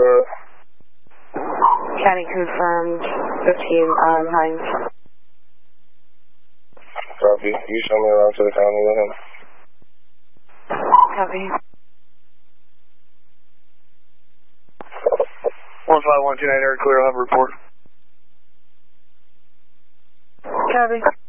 Caddy confirmed 15 on Hines. Copy. You show me around to the county with him. Copy. 15129 Air Clear, I'll have a report. Copy.